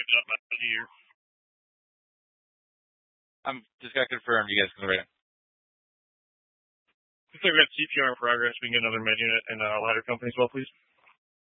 up by the year. I'm just got confirmed. You guys can write it. Looks like we got CPR in progress. We can get another med unit and a ladder company as well, please.